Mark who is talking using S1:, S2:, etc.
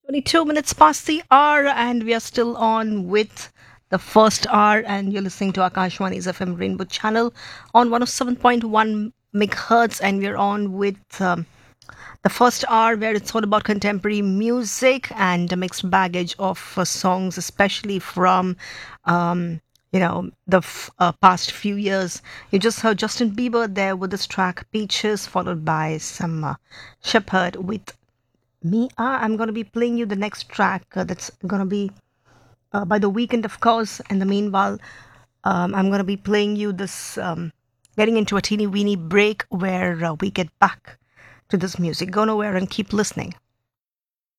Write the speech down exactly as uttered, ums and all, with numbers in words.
S1: twenty-two minutes past the hour, and we are still on with the first hour. And you're listening to Akashwani's F M Rainbow channel on one oh seven point one megahertz. And we're on with um, the first hour, where it's all about contemporary music and a mixed baggage of uh, songs, especially from. Um, you know, the f- uh, past few years. You just heard Justin Bieber there with this track Peaches, followed by some uh, Shepherd with me. Ah, I'm going to be playing you the next track uh, that's going to be uh, by The Weekend, of course. And the meanwhile, um, I'm going to be playing you this, um, getting into a teeny weeny break where uh, we get back to this music. Go nowhere and keep listening.